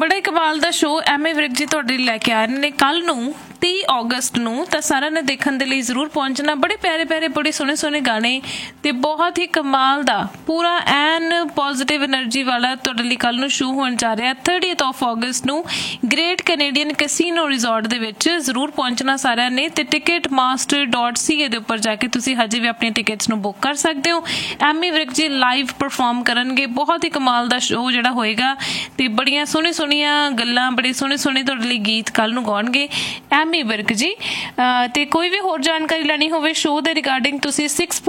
बड़ा ही कमाल दा शो एम ए विर्क जी तुहाडे लई लैके आ रहे ने कल नूं 30 अगस्त नूं तां सारिआं ने देखण दे लई जरूर पहुंचना। बड़े प्यारे प्यारे बड़े सोहणे सोहणे गाने ते बहुत ही कमाल दा पूरा एन पॉजिटिव एनर्जी वाला तुहाडे लई कल नूं शो होण जा रिहा 30 अगस्त नूं ग्रेट कैनेडियन कैसीनो रिजॉर्ट दे विच जरूर पहुंचना सारिआं ने। ते ticketmaster.ca दे उपर जाके तुसीं हजे भी अपनी टिकट्स नूं बुक कर सकदे हो। M A Virk ji live perform करनगे, बहुत ही कमाल दा शो जिहड़ा होएगा ते बड़ियां सोहणी सोहणियां गल्लां बड़े सोहणे सोहणे तुहाडे लई गीत कल नूं गाउणगे एम ए विर्क जी। ते कोई भी होर जानकारी लैनी होवे शो दे रिगार्डिंग तुसीं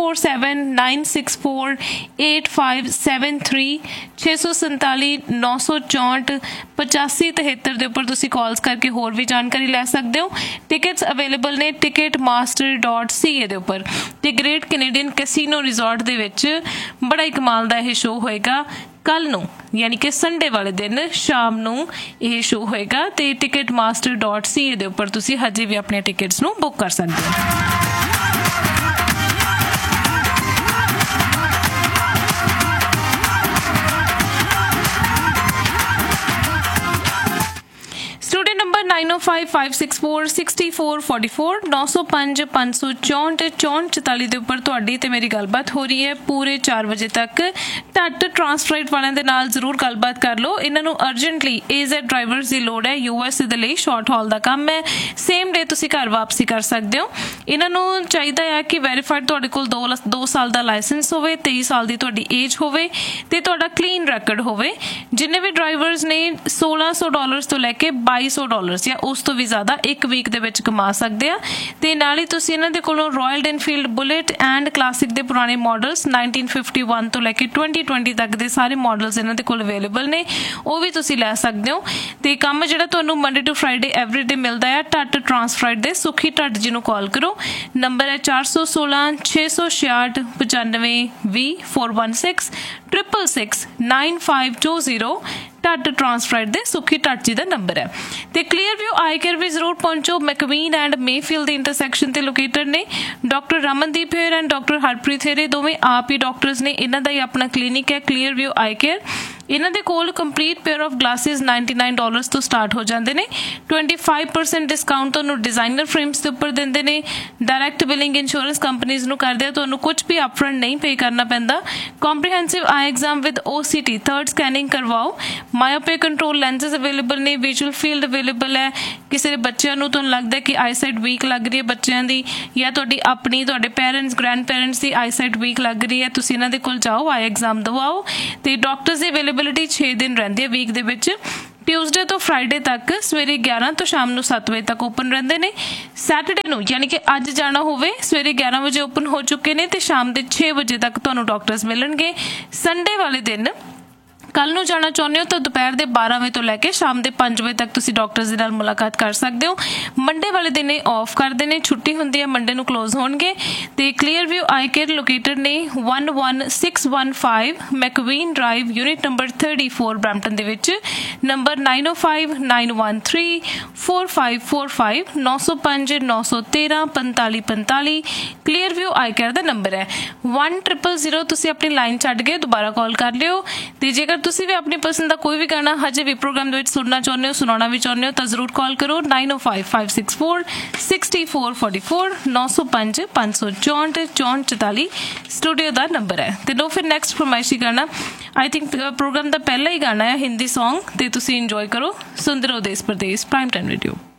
6479648573 647 964 8573 ਦੇ ਉੱਪਰ ਤੁਸੀਂ ਕਾਲਸ ਕਰਕੇ ਹੋਰ ਵੀ ਜਾਣਕਾਰੀ ਲੈ ਸਕਦੇ ਹੋ। ਟਿਕਟਸ ਅਵੇਲੇਬਲ ਨੇ ticketmaster.ca ਦੇ ਉੱਪਰ। ਤੇ ਗ੍ਰੇਟ ਕੈਨੇਡੀਅਨ ਕੈਸੀਨੋ ਰਿਜ਼ੋਰਟ ਦੇ ਵਿੱਚ ਬੜਾ ਹੀ ਕਮਾਲ ਦਾ ਇਹ ਸ਼ੋ ਹੋਏਗਾ ਕੱਲ ਨੂੰ, ਯਾਨੀ ਕਿ ਸੰਡੇ ਵਾਲੇ ਦਿਨ ਸ਼ਾਮ ਨੂੰ ਇਹ ਸ਼ੋ ਹੋਏਗਾ। ਤੇ ticketmaster.ca ਦੇ ਉੱਪਰ ਤੁਸੀਂ ਹਜੇ ਵੀ ਆਪਣੀਆਂ ਟਿਕਟਸ ਨੂੰ ਬੁੱਕ ਕਰ ਸਕਦੇ ਹੋ। स्टूडियो नंबर 9055646444 905 564 6444 ਦੇ ਉੱਪਰ ਤੁਹਾਡੀ ਤੇ ਮੇਰੀ ਗੱਲਬਾਤ ਹੋ ਰਹੀ ਹੈ ਪੂਰੇ 4 ਵਜੇ ਤੱਕ। ਟੱਟ ਟਰਾਂਸਫਰਾਈਟ ਵਾਲਿਆਂ ਦੇ ਨਾਲ ਜ਼ਰੂਰ ਗੱਲਬਾਤ ਕਰ ਲਓ। ਇਹਨਾਂ ਨੂੰ ਅਰਜੈਂਟਲੀ AZ ਡਰਾਈਵਰਸ ਦੀ ਲੋੜ ਹੈ। USA ਦੇ ਲਈ ਸ਼ਾਰਟ ਹਾਲ ਦਾ ਕੰਮ ਹੈ, ਸੇਮ ਡੇ ਤੁਸੀਂ ਘਰ ਵਾਪਸੀ ਕਰ ਸਕਦੇ ਹੋ। ਇਹਨਾਂ ਨੂੰ ਚਾਹੀਦਾ ਹੈ ਕਿ ਵੈਰੀਫਾਈਡ ਤੁਹਾਡੇ ਕੋਲ 2 ਸਾਲ ਦਾ ਲਾਇਸੈਂਸ ਹੋਵੇ, 23 ਸਾਲ ਦੀ ਤੁਹਾਡੀ ਏਜ ਹੋਵੇ ਤੇ ਤੁਹਾਡਾ ਕਲੀਨ ਰੈਕਡ ਹੋਵੇ। ਜਿੰਨੇ ਵੀ ਡਰਾਈਵਰਸ ਨੇ $1600 ਤੋਂ ਲੈ ਕੇ $2200 ਜਾਂ ਉਸ ਤੋਂ ਵੀ ਜ਼ਿਆਦਾ ਇੱਕ ਵੀਕ ਦੇ ਵਿੱਚ ਕਮਾ ਸਕਦੇ ਆ। ਤੇ ਨਾਲ ਹੀ ਤੁਸੀਂ ਇਹਨਾਂ ਦੇ ਕੋਲੋਂ royal Enfield bullet and classic ਦੇ ਪੁਰਾਣੇ ਮਾਡਲਸ 1951 ਤੋਂ ਲੈ ਕੇ 2020 ਤੱਕ ਦੇ ਸਾਰੇ ਮਾਡਲਸ ਇਹਨਾਂ ਦੇ ਕੋਲ ਅਵੇਲੇਬਲ ਨੇ, ਉਹ ਵੀ ਤੁਸੀਂ ਲੈ ਸਕਦੇ ਹੋ। ਤੇ ਕੰਮ ਜਿਹੜਾ ਤੁਹਾਨੂੰ ਮੰਡੇ ਟੂ ਫਰਾਈਡੇ ਐਵਰੀਡੇ ਮਿਲਦਾ ਹੈ ਟੱਟ ਟਰਾਂਸਫਰਾਈਟ ਦੇ ਸੁਖੀ ਟੱਟ ਜੀ ਨੂੰ ਕਾਲ ਕਰੋ। ਨੰਬਰ ਹੈ 416 666 95 20 416 666 9520 ਟੱਟ ਟਰਾਂਸਫਰਾਈਟ ਦੇ ਸੁਖੀ ਟੱਟ ਜੀ ਦਾ ਨੰਬਰ ਹੈ। ਤੇ ਕਲੀਅਰ ਵਿਊ ਆਈ ਕੇਅਰ ਵੀ ਜ਼ਰੂਰ ਪਹੁੰਚੋ। ਮੈਕਵੀਨ ਐਂਡ ਮੇਫੀਲਡ ਦੇ ਇੰਟਰਸੈਕਸ਼ਨ ਤੇ ਲੋਕੇਟਡ ਨੇ। Doctor Ramandeep ਹੈਰ and doctor Harpreet ਹੈਰ ਦੋਵੇਂ ਆਪ ਹੀ ਡਾਕਟਰਸ ਨੇ। ਇਹਨਾਂ ਦਾ ਹੀ ਆਪਣਾ ਕਲੀਨਿਕ ਹੈ ਕਲੀਅਰ ਵਿਊ ਆਈ ਕੇਅਰ। ਇਹਨਾਂ ਦੇ ਕੋਲ ਕੰਪਲੀਟ ਪੇਅਰ ਆਫ ਗਲਾਸਿਸ $99 ਤੋਂ ਸਟਾਰਟ ਹੋ ਜਾਂਦੇ ਨੇ। 25% ਡਿਸਕਾਊਂਟ ਤੁਹਾਨੂੰ ਡਿਜ਼ਾਈਨਰ ਫਰੇਮਸ ਦੇ ਉੱਪਰ ਦਿੰਦੇ ਨੇ। ਡਾਇਰੈਕਟ ਬਿਲਿੰਗ ਇੰਸ਼ੋਰੈਂਸ ਕੰਪਨੀਜ਼ ਨੂੰ ਕਰਦੇ ਆ, ਤੁਹਾਨੂੰ ਕੁਝ ਵੀ ਅਪਫਰੰਟ ਨਹੀਂ ਪੇ ਕਰਨਾ ਪੈਂਦਾ। Comprehensive I exam with OCT third scanning ਕਰਵਾਓ। ਮਾਇਓਪੇ ਕੰਟਰੋਲ ਲੈਂਸਸ ਅਵੇਲੇਬਲ ਨੇ। ਵਿਜ਼ੂਅਲ ਫੀਲਡ ਅਵੇਲੇਬਲ ਹੈ। ਕਿਸੇ ਦੇ ਬੱਚਿਆਂ ਨੂੰ ਤੁਹਾਨੂੰ ਲੱਗਦਾ ਕਿ ਆਈਸਾਈਟ ਵੀਕ ਲੱਗ ਰਹੀ ਹੈ ਬੱਚਿਆਂ ਦੀ, ਜਾਂ ਤੁਹਾਡੀ ਆਪਣੀ ਤੁਹਾਡੇ ਪੇਰੈਂਟਸ ਗ੍ਰੈਂਡ ਪੇਰੈਂਟਸ ਦੀ ਆਈਸਾਈਟ ਵੀਕ ਲੱਗ ਰਹੀ ਹੈ, ਤੁਸੀਂ ਇਹਨਾਂ ਦੇ ਕੋਲ ਜਾਓ ਆਈ ਐਗਜ਼ਾਮ ਦਵਾਓ। ਤੇ ਡਾਕਟਰਸ ਦੀ ਅਵੇਲੇਬਿਲਿਟੀ 6 ਦਿਨ ਰਹਿੰਦੀ ਹੈ ਵੀਕ ਦੇ ਵਿੱਚ। ਟਿਊਜ਼ਡੇ ਤੋਂ ਫਰਾਈਡੇ ਤੱਕ ਸਵੇਰੇ 11 ਤੋਂ ਸ਼ਾਮ ਨੂੰ 7 ਵਜੇ ਤੱਕ ਓਪਨ ਰਹਿੰਦੇ ਨੇ। ਸੈਟਰਡੇ ਨੂੰ ਯਾਨੀ ਕਿ ਅੱਜ ਜਾਣਾ ਹੋਵੇ ਸਵੇਰੇ 11 ਵਜੇ ਓਪਨ ਹੋ ਚੁੱਕੇ ਨੇ ਤੇ ਸ਼ਾਮ ਦੇ 6 ਵਜੇ ਤੱਕ ਤੁਹਾਨੂੰ ਡਾਕਟਰਸ ਮਿਲਣਗੇ। ਸੰਡੇ ਵਾਲੇ ਦਿਨ ਕੱਲ ਨੂੰ ਜਾਣਾ ਚਾਹੁੰਦੇ ਹੋ ਤਾਂ ਦੁਪਹਿਰ ਦੇ 12 ਵਜੇ ਤੋਂ ਲੈ ਕੇ ਸ਼ਾਮ ਦੇ 5 ਵਜੇ ਤੱਕ ਤੁਸੀਂ ਡਾਕਟਰਸ ਦੇ ਨਾਲ ਮੁਲਾਕਾਤ ਕਰ ਸਕਦੇ ਹੋ। ਮੰਡੇ ਵਾਲੇ ਦਿਨ ਇਹ ਆਫ ਕਰਦੇ ਨੇ, ਛੁੱਟੀ ਹੁੰਦੀ ਹੈ, ਮੰਡੇ ਨੂੰ ਕਲੋਜ਼ ਹੋਣਗੇ। ਤੇ ਕਲੀਅਰ ਵਿਊ ਆਈ ਕੇਅਰ ਲੋਕੇਟਡ ਨੇ 11615 ਮੈਕਵੀਨ ਡਰਾਈਵ ਯੂਨਿਟ ਨੰਬਰ 34 ਬਰੈਂਪਟਨ ਦੇ ਵਿੱਚ। ਨੰਬਰ 9059144545 905 913 4545 ਕਲੀਅਰ ਵਿਊ ਆਈ ਕੇਅਰ ਦਾ ਨੰਬਰ ਹੈ। 1000 ਤੁਸੀਂ ਆਪਣੀ ਲਾਈਨ ਛੱਡ ਕੇ ਦੁਬਾਰਾ ਕਾਲ ਕਰ ਲਿਓ। ਤੇ ਜੇਕਰ ਤੁਸੀਂ ਵੀ ਆਪਣੀ ਪਸੰਦ ਦਾ ਕੋਈ ਵੀ ਗਾਣਾ ਹਜੇ ਵੀ ਪ੍ਰੋਗਰਾਮ ਦੇ ਵਿੱਚ ਸੁਣਨਾ ਚਾਹੁੰਦੇ ਹੋ, ਸੁਣਾਉਣਾ ਵੀ ਚਾਹੁੰਦੇ ਹੋ ਤਾਂ ਜ਼ਰੂਰ ਕਾਲ ਕਰੋ 905564 6444 905 564 6444 ਸਟੂਡੀਓ ਦਾ ਨੰਬਰ ਹੈ। ਤੇ ਲੋ ਫਿਰ ਨੈਕਸਟ ਫਰਮਾਇਸ਼ੀ ਗਾਣਾ ਆਈ ਥਿੰਕ ਪ੍ਰੋਗਰਾਮ ਦਾ ਪਹਿਲਾ ਹੀ ਗਾਣਾ ਹੈ ਹਿੰਦੀ ਸੌਂਗ ਤੇ ਤੁਸੀਂ ਇੰਜੋਏ ਕਰੋ। ਸੁਣਦੇ ਰਹੋ ਦੇਸ਼ ਪ੍ਰਦੇਸ਼ ਪ੍ਰਾਈਮ ਟਾਈਮ ਰੇਡੀਓ।